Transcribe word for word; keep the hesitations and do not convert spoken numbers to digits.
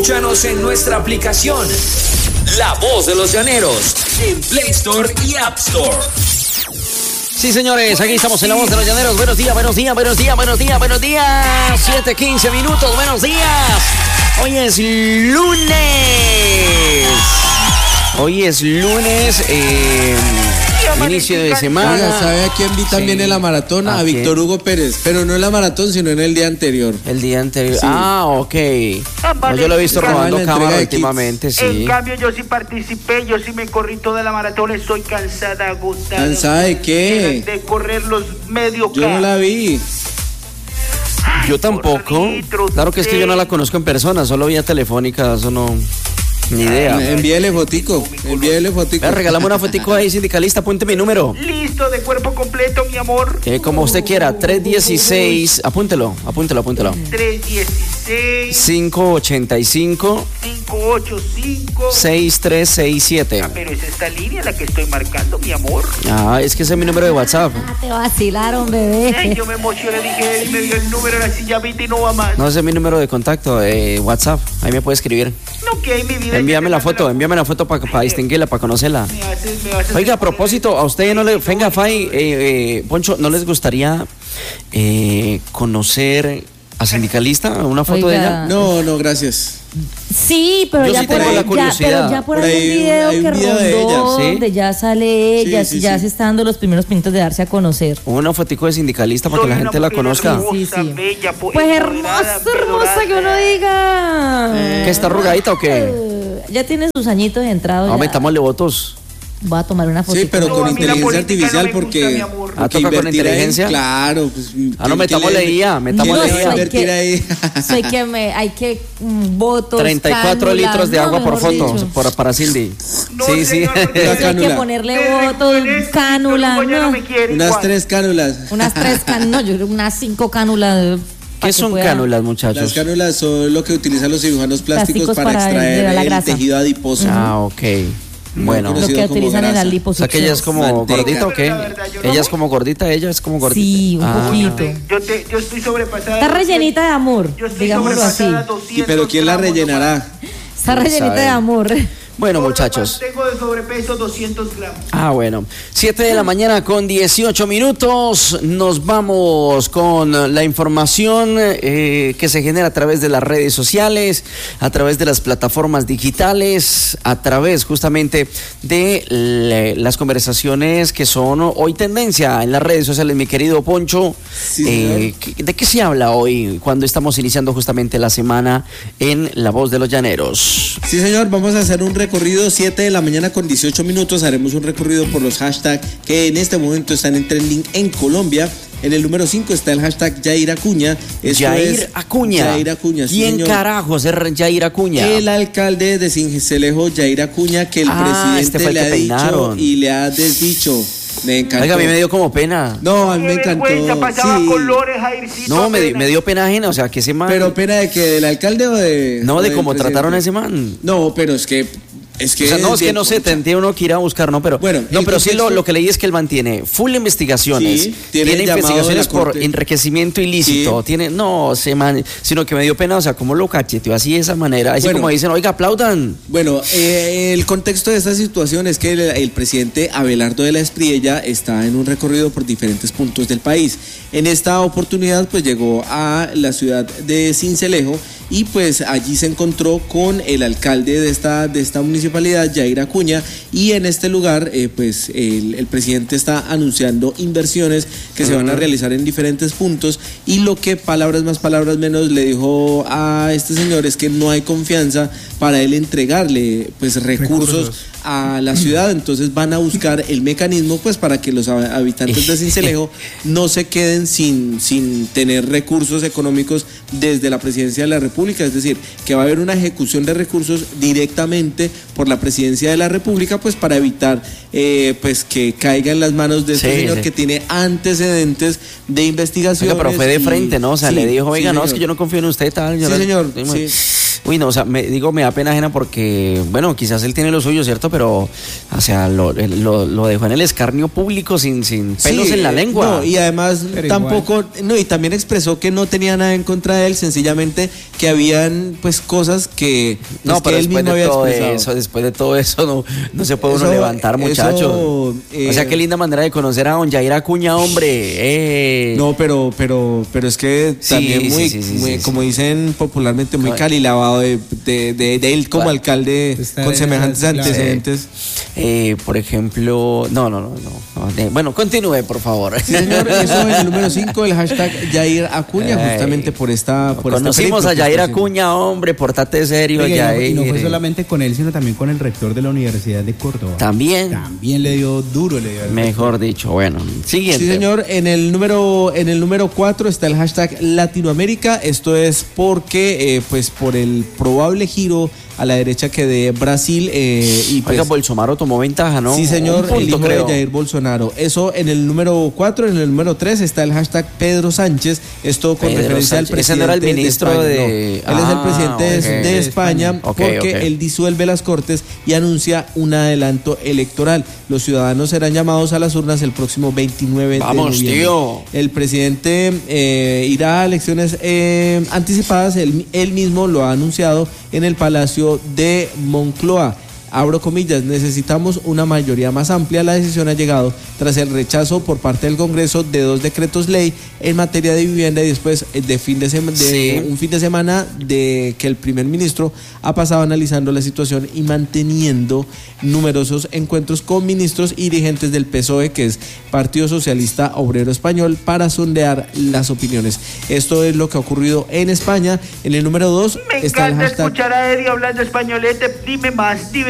Escúchanos en nuestra aplicación La Voz de los Llaneros en Play Store y App Store. Sí, señores, aquí estamos en La Voz de los Llaneros. Buenos días, buenos días, buenos días, buenos días, buenos días. siete quince minutos, buenos días. Hoy es lunes. Hoy es lunes, eh, inicio de semana. Oiga, ¿sabe a quién vi también sí. en la maratón? A, a Víctor Hugo Pérez, pero no en la maratón, sino en el día anterior. El día anterior. Sí. Ah, ok. No, yo lo he visto robando cámara últimamente, sí. En cambio, yo sí participé, yo sí me corrí toda la maratón, estoy cansada, agotada. ¿Cansada de qué? De correr los medio Yo no la vi. Ay, yo tampoco. Claro que es que yo no la conozco en persona, solo vía telefónica, eso no... Ni idea. Envíele fotico, envíele fotico. Me regalamos una fotico ahí, sindicalista, apunte mi número. Listo, de cuerpo completo, mi amor. Eh, como usted quiera, tres dieciséis, apúntelo, apúntelo, apúntelo. tres dieciséis. cinco ochenta y cinco. cinco ochenta y cinco. seis tres seis siete. Ah, pero es esta línea la que estoy marcando, mi amor. Ah, es que ese es mi número de WhatsApp. Ah, te vacilaron, bebé. Ay, yo me emocioné, dije, él me dio el número, ahora sí ya viste y no va más. No, ese es mi número de contacto, eh, WhatsApp, ahí me puede escribir. No, que hay mi vida. Envíame la foto, la... envíame la foto para pa distinguirla, para conocerla. Me haces, me haces Oiga, a propósito, a usted no le... Venga, Fay, eh, eh, Poncho, ¿no les gustaría eh, conocer a Sindicalista? ¿Una foto Oiga. de ella? No, no, gracias. Sí, pero Yo ya, sí por tengo ahí, la ya, curiosidad. pero ya por, por ahí hay un video hay un que video rondó, de ella, ¿sí? donde ya sale ella, sí, sí, ya sí. se está dando los primeros minutos de darse a conocer. Una fotico de Sindicalista para que la gente la conozca. Sí, sí. Bella, pues hermosa, hermosa que uno diga. Eh. ¿Que está arrugadita o qué? Ya tiene sus añitos entrados. No, metámosle votos. Voy a tomar una foto. Sí, pero no, con inteligencia artificial no porque... ¿Ah, toca con inteligencia? Ahí, claro. Pues, ah, no, metámosle I A, metámosle I A. invertir ahí? Soy que me, hay que um, votos, treinta y cuatro cánulas, litros de no, agua por foto, por, para Cindy. No, sí, sí. Hay que ponerle votos, cánulas. No. No. Unas tres cánulas. Unas tres cánulas, no, yo unas cinco cánulas. ¿Qué son pueda... cánulas, muchachos? Las cánulas son lo que utilizan los cirujanos plásticos, plásticos para, para extraer el, el tejido adiposo. Ah, ok. Bueno, lo que utilizan en la liposucción. O sea que ella es como Manteca. ¿Gordita o qué? Verdad, ella no... es como gordita, ella es como gordita. Sí, un ah. poquito. Yo, te, yo estoy sobrepasada. Está rellenita de amor, digámoslo así. ¿Y pero quién la rellenará? Está rellenita de amor. Bueno, muchachos. Tengo de sobrepeso doscientos gramos. Ah, bueno. siete de la mañana con dieciocho minutos. Nos vamos con la información eh, que se genera a través de las redes sociales, a través de las plataformas digitales, a través justamente de le, las conversaciones que son hoy tendencia en las redes sociales, mi querido Poncho. Sí, eh, ¿de qué se habla hoy cuando estamos iniciando justamente la semana en La Voz de los Llaneros? Sí, señor. Vamos a hacer un recorrido, siete de la mañana con dieciocho minutos, haremos un recorrido por los hashtags que en este momento están en trending en Colombia. En el número cinco está el hashtag Yair Acuña. Esto Yair es Acuña. Yair Acuña. ¿Quién sí, carajos es Yair Acuña? El alcalde de Sincelejo, Yair Acuña, que el ah, presidente este le ha peinaron. dicho y le ha desdicho. Me encantó. Oiga, a mí me dio como pena. No, a mí me encantó. Sí. Colores, no, me, me dio pena ajena, o sea, que ese man... ¿Pero pena de que del alcalde o de...? No, o de cómo trataron a ese man. No, pero es que... Es que o sea, no, es que no sé, tendría uno que ir a buscar, ¿no? Pero, bueno, no, pero sí lo, lo que leí es que él mantiene full investigaciones, sí, tiene, tiene investigaciones por enriquecimiento ilícito, sí. tiene, no, se man, sino que me dio pena, o sea, como lo cacheteó así de esa manera, así bueno, como dicen, oiga, aplaudan. Bueno, eh, el contexto de esta situación es que el, el presidente Abelardo de la Espriella está en un recorrido por diferentes puntos del país. En esta oportunidad, pues llegó a la ciudad de Sincelejo y pues allí se encontró con el alcalde de esta, de esta municipalidad, Yair Acuña, y en este lugar eh, pues el, el presidente está anunciando inversiones que uh-huh. se van a realizar en diferentes puntos, y lo que palabras más, palabras menos le dijo a este señor es que no hay confianza para él entregarle pues recursos, recursos. a la ciudad, entonces van a buscar el mecanismo pues para que los habitantes de Sincelejo no se queden sin, sin tener recursos económicos desde la presidencia de la República, es decir, que va a haber una ejecución de recursos directamente por la presidencia de la República, pues para evitar eh, pues que caiga en las manos de este sí, señor sí. que tiene antecedentes de investigación. Pero fue de frente, ¿no? O sea, sí, le dijo, oiga, sí, no, es que yo no confío en usted, tal. Yo sí, la... señor, sí. Uy, no, o sea, me, digo, me da pena ajena porque, bueno, quizás él tiene lo suyo, ¿cierto? Pero, o sea, lo, lo, lo dejó en el escarnio público sin, sin pelos Sí, en la lengua. No, y además Pero tampoco, no, y también expresó que no tenía nada en contra de él, sencillamente que habían pues cosas que, pues, No, que pero él después mismo de había todo expresado. eso, después de todo eso, no, no se puede uno Eso- levantar, muchachos. eso, eh, o sea, qué linda manera de conocer a don Yair Acuña, hombre. Eh. No, pero, pero, pero es que Sí, también muy, sí, sí, sí, muy- sí, como sí. dicen popularmente, muy No. calilavado de, de, de, de él como Claro. alcalde Está con en semejantes esas, claro. antecedentes. Eh, por ejemplo, no, no, no, no. no, de- bueno, continúe, por favor. Sí, señor, eso en el número cinco, el hashtag Yair Acuña, Ay. justamente por esta. Por esta Conocimos a película que Yair está haciendo. Acuña, hombre, portate serio, Oiga, y, no, y Yair. no fue solamente con él, sino también con el rector de la Universidad de Córdoba. También. También le dio duro, le dio al Mejor dicho, bueno, siguiente. Sí, señor. En el número en el número cuatro está el hashtag Latinoamérica. Esto es porque, eh, pues, por el probable giro a la derecha que de Brasil eh, y pues, Oiga, Bolsonaro tomó ventaja, ¿no? sí, señor, Un punto, el hijo creo. de Jair Bolsonaro. Eso en el número cuatro. En el número tres está el hashtag Pedro Sánchez. Esto con Pedro referencia Sánchez. al Ese presidente no era el ministro de España. de- No, él es el Ah, presidente de- ok. de España Ok, porque ok. él disuelve las cortes y anuncia un adelanto electoral. Los ciudadanos serán llamados a las urnas el próximo veintinueve Vamos, de noviembre. tío. El presidente eh, irá a elecciones eh, anticipadas. Él, él mismo lo ha anunciado en el Palacio de Moncloa. Abro comillas, necesitamos una mayoría más amplia. La decisión ha llegado tras el rechazo por parte del Congreso de dos decretos ley en materia de vivienda y después de, fin de, sema- de Sí. un fin de semana de que el primer ministro ha pasado analizando la situación y manteniendo numerosos encuentros con ministros y dirigentes del P S O E, que es Partido Socialista Obrero Español, para sondear las opiniones. Esto es lo que ha ocurrido en España. En el número dos Me está el encanta hashtag escuchar a Eddie hablando españolete. Dime más, dime